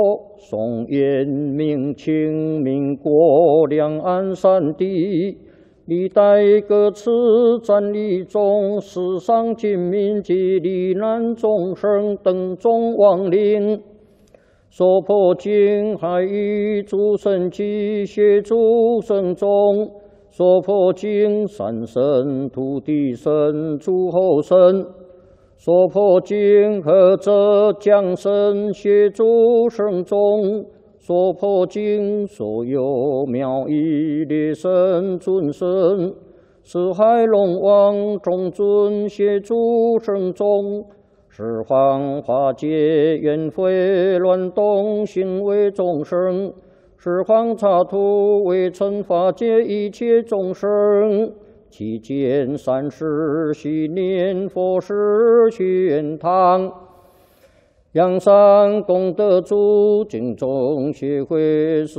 宋延明清民国两岸三地，历代各次战役中，世上军民及罹难众生等众亡灵，所破经海域诸神及协助神众，所破经三神土地神诸后神。 所破经何者降神协助圣众，所破经所有妙义列神尊神，四海龙王众尊协助圣众，十方化解冤悔乱动行为众生，十方刹土为惩化解一切众生。 期间30许念佛事玄堂，阳山功德主敬众协会是